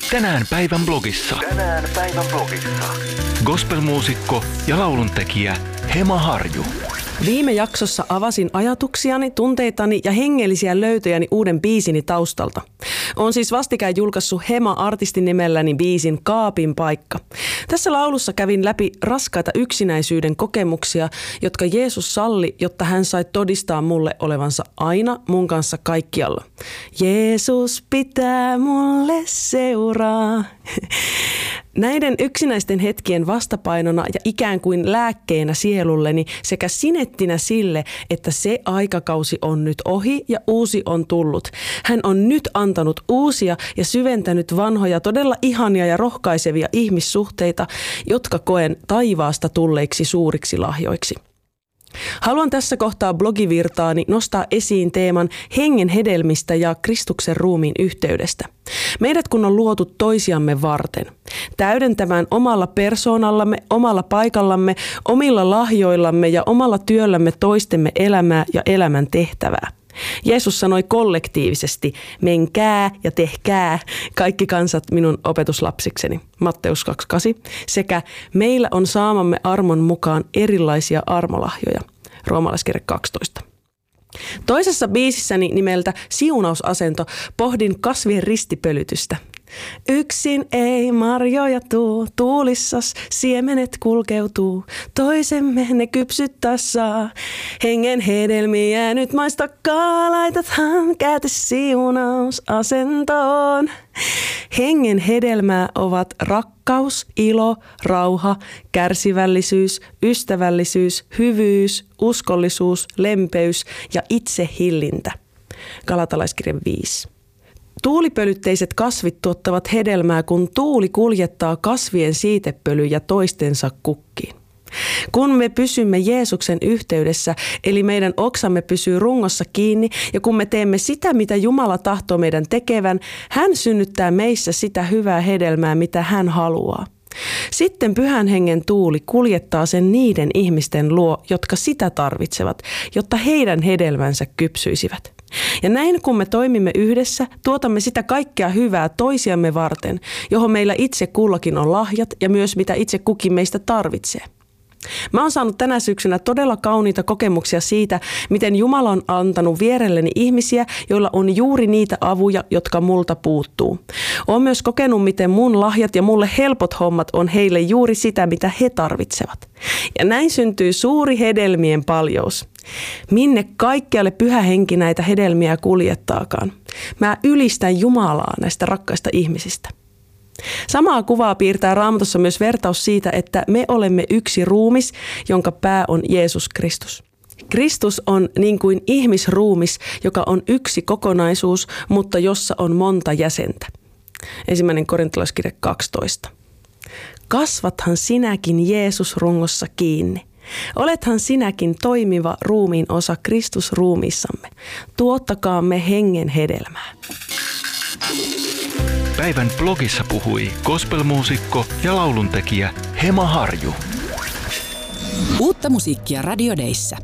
Tänään päivän blogissa. Gospelmuusikko ja lauluntekijä Hema Harju. Viime jaksossa avasin ajatuksiani, tunteitani ja hengellisiä löytöjäni uuden biisini taustalta. Olen siis vastikään julkaissut Hema-artistin nimelläni biisin Kaapin paikka. Tässä laulussa kävin läpi raskaita yksinäisyyden kokemuksia, jotka Jeesus salli, jotta hän sai todistaa mulle olevansa aina mun kanssa kaikkialla. Jeesus pitää mulle seuraa. Näiden yksinäisten hetkien vastapainona ja ikään kuin lääkkeenä sielulleni sekä sinettinä sille, että se aikakausi on nyt ohi ja uusi on tullut. Hän on nyt antanut uusia ja syventänyt vanhoja todella ihania ja rohkaisevia ihmissuhteita, jotka koen taivaasta tulleiksi suuriksi lahjoiksi. Haluan tässä kohtaa blogivirtaani nostaa esiin teeman hengen hedelmistä ja Kristuksen ruumiin yhteydestä. Meidät kun on luotu toisiamme varten, täydentämään omalla persoonallamme, omalla paikallamme, omilla lahjoillamme ja omalla työllämme toistemme elämää ja elämän tehtävää. Jeesus sanoi kollektiivisesti, menkää ja tehkää kaikki kansat minun opetuslapsikseni, Matteus 2.8, sekä meillä on saamamme armon mukaan erilaisia armolahjoja, Roomalaiskirje 12. Toisessa biisissäni nimeltä Siunausasento pohdin kasvien ristipölytystä. Yksin ei marjoja tuulissas siemenet kulkeutuu, toisemme ne kypsyttää saa. Hengen hedelmiä nyt maistakaa, laitathan käte siunausasentoon. Hengen hedelmää ovat rakkaus, ilo, rauha, kärsivällisyys, ystävällisyys, hyvyys, uskollisuus, lempeys ja itsehillintä. Galatalaiskirje 5. Tuulipölytteiset kasvit tuottavat hedelmää, kun tuuli kuljettaa kasvien siitepölyjä toistensa kukkiin. Kun me pysymme Jeesuksen yhteydessä, eli meidän oksamme pysyy rungossa kiinni, ja kun me teemme sitä, mitä Jumala tahtoo meidän tekevän, hän synnyttää meissä sitä hyvää hedelmää, mitä hän haluaa. Sitten Pyhän Hengen tuuli kuljettaa sen niiden ihmisten luo, jotka sitä tarvitsevat, jotta heidän hedelmänsä kypsyisivät. Ja näin kun me toimimme yhdessä, tuotamme sitä kaikkea hyvää toisiamme varten, johon meillä itse kullakin on lahjat ja myös mitä itse kukin meistä tarvitsee. Mä oon saanut tänä syksynä todella kauniita kokemuksia siitä, miten Jumala on antanut vierelleni ihmisiä, joilla on juuri niitä avuja, jotka multa puuttuu. Oon myös kokenut, miten mun lahjat ja mulle helpot hommat on heille juuri sitä, mitä he tarvitsevat. Ja näin syntyy suuri hedelmien paljous. Minne kaikkialle Pyhä Henki näitä hedelmiä kuljettaakaan. Mä ylistän Jumalaa näistä rakkaista ihmisistä. Samaa kuvaa piirtää Raamatussa myös vertaus siitä, että me olemme yksi ruumis, jonka pää on Jeesus Kristus. Kristus on niin kuin ihmisruumis, joka on yksi kokonaisuus, mutta jossa on monta jäsentä. 1. Korintolaiskirje 12. Kasvathan sinäkin Jeesus rungossa kiinni. Olethan sinäkin toimiva ruumiin osa Kristus ruumiissamme. Tuottakaamme hengen hedelmää. Päivän blogissa puhui gospelmuusikko ja lauluntekijä Hema Harju. Uutta musiikkia Radio Dayssä.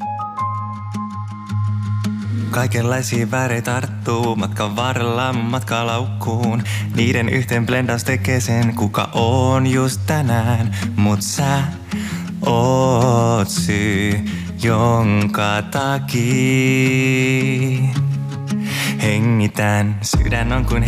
Kaikenlaisia väreitä tarttuu matkan varrella matkalaukkuun. Niiden yhteen blendaus tekee sen, kuka on just tänään. Mut sä oot syy, jonka takia hengitän. Sydän on kuin